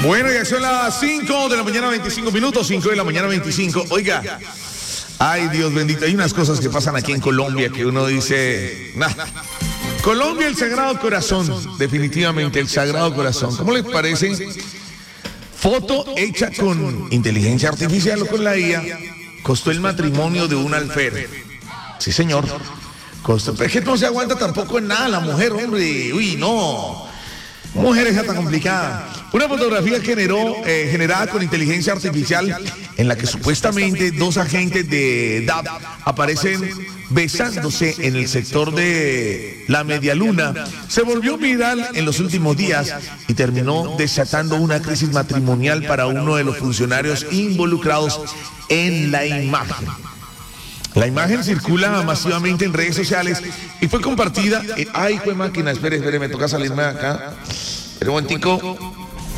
Bueno, ya son las 5 de la mañana, 25 minutos, 5 de la mañana, 25. Oiga, ay, Dios bendito, hay unas cosas que pasan aquí en Colombia que uno dice, nah. Colombia, el Sagrado Corazón, definitivamente, el Sagrado Corazón. ¿Cómo les parece? Foto hecha con inteligencia artificial o con la IA, costó el matrimonio de un alférez. Sí, señor. Costó, pero es que no se aguanta tampoco en nada la mujer, hombre. Uy, no. Mujer es tan complicada. Una fotografía generada con inteligencia artificial en la que supuestamente dos agentes de DAP aparecen besándose en el sector de la Medialuna se volvió viral en los últimos días y terminó desatando una crisis matrimonial para uno de los funcionarios involucrados en la imagen. La imagen circula masivamente en redes sociales y fue compartida. Ay, fue máquina, espere, me toca salirme de acá. Espera un momentico.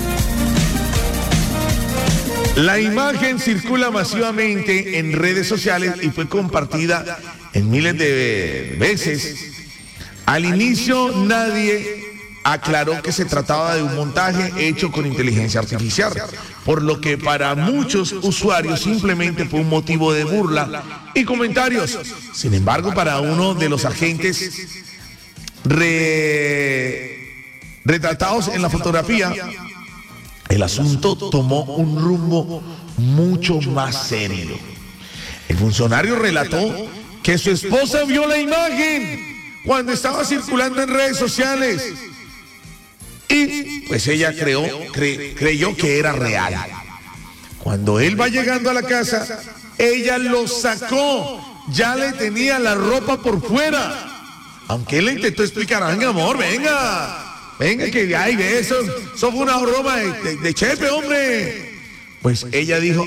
La imagen circula masivamente en redes sociales y fue compartida en miles de veces. Al inicio nadie aclaró que se trataba de un montaje hecho con inteligencia artificial, por lo que para muchos usuarios simplemente fue un motivo de burla y comentarios. Sin embargo, para uno de los agentes retratados en la fotografía, el asunto tomó un rumbo mucho más serio. El funcionario relató que su esposa vio la imagen cuando estaba circulando en redes sociales y pues ella creyó que era real. Cuando él va llegando a la casa, ella lo sacó, ya le tenía la ropa por fuera. Aunque él le intentó explicar, venga amor, venga, que ay, eso fue una broma de chepe, hombre. Pues ella dijo,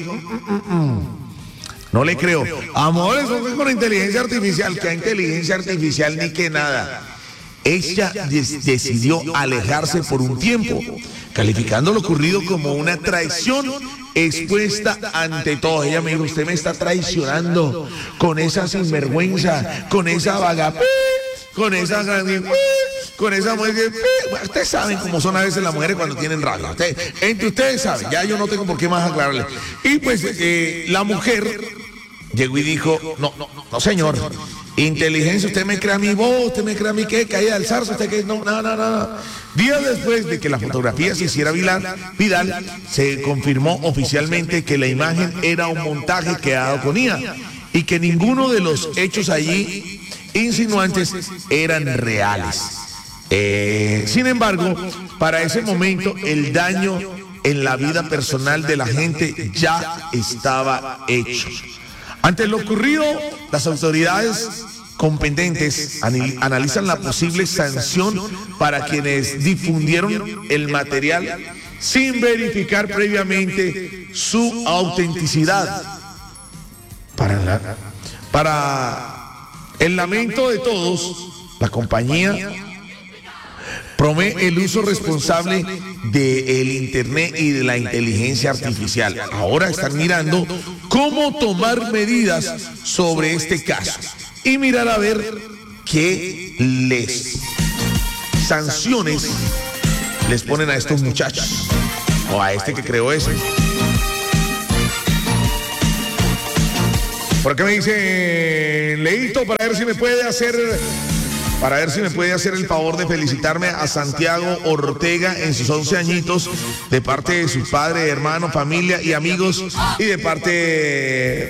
no le creo. Amor, eso fue con inteligencia artificial. ¿Qué inteligencia artificial ni que nada? Ella decidió alejarse por un tiempo, calificando lo ocurrido como una traición expuesta ante todo. Ella me dijo, usted me está traicionando con esa sinvergüenza, con esa vagabunda, con esa mujer. Ustedes saben cómo son a veces las mujeres cuando tienen rabia. Entre ustedes saben, ya yo no tengo por qué más aclararle. Y pues la mujer llegó y dijo, no señor, inteligencia, usted me crea a mi voz, usted me crea a mí qué, caída del zarzo, usted que no. Días después de que la fotografía se hiciera viral, se confirmó oficialmente que la imagen era un montaje creado con IA y que ninguno de los hechos allí insinuantes eran reales. Sin embargo, para ese momento el daño en la vida personal de la gente ya estaba hecho. Ante lo ocurrido, las autoridades competentes analizan la posible sanción para quienes difundieron el material sin verificar previamente su autenticidad. Para el lamento de todos, la compañía promueve el uso responsable del Internet y de la inteligencia artificial. Ahora están mirando cómo tomar medidas sobre este caso y mirar a ver qué sanciones les ponen a estos muchachos o a este que creó eso. ¿Por qué me dice Leito para ver si me puede hacer el favor de felicitarme a Santiago Ortega en sus 11 añitos de parte de sus padres, hermanos, familia y amigos y de parte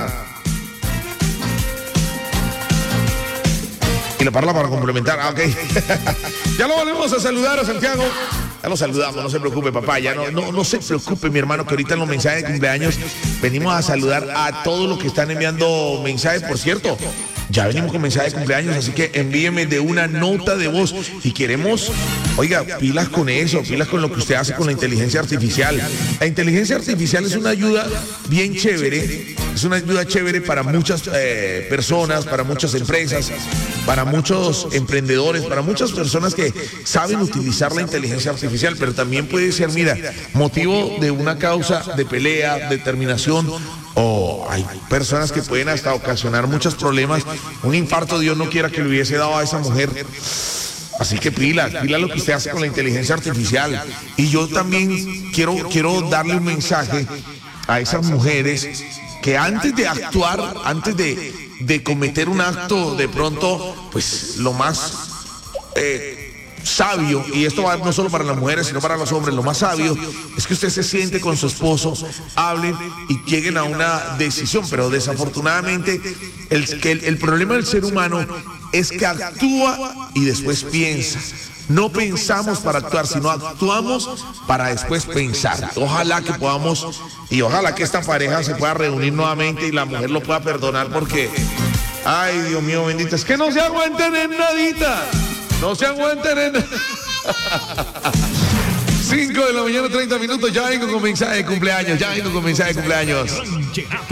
y la parla para complementar. Ok. Ya lo volvemos a saludar a Santiago. Ya lo saludamos, no se preocupe, papá. Ya no se preocupe, mi hermano, que ahorita en los mensajes de cumpleaños venimos a saludar a todos los que están enviando mensajes. Por cierto, ya venimos con mensajes de cumpleaños, así que envíeme de una nota de voz. Y queremos, oiga, pilas con eso, pilas con lo que usted hace con la inteligencia artificial. La inteligencia artificial es una ayuda bien chévere, es una ayuda chévere para muchas personas, para muchas empresas, para muchos emprendedores, para muchas personas que saben utilizar la inteligencia artificial, pero también puede ser, mira, motivo de una causa de pelea, determinación, o hay personas que pueden hasta ocasionar muchos problemas. Un infarto, Dios no quiera que le hubiese dado a esa mujer. Así que pila lo que usted hace con la inteligencia artificial. Y yo también quiero darle un mensaje a esas mujeres que antes de actuar, antes de cometer un acto de pronto, pues lo más sabio, y esto va no solo para las mujeres, sino para los hombres, lo más sabio es que usted se siente con su esposo, hablen y lleguen a una decisión. Pero desafortunadamente el problema del ser humano es que actúa y después piensa. No pensamos para actuar, sino actuamos para después pensar. Ojalá que podamos, y ojalá que esta pareja se pueda reunir nuevamente y la mujer lo pueda perdonar, porque, ay, Dios mío bendito, es que no se aguanten en nadita. No se aguanten en... 5 de la mañana, 30 minutos, ya vengo con mensaje de cumpleaños,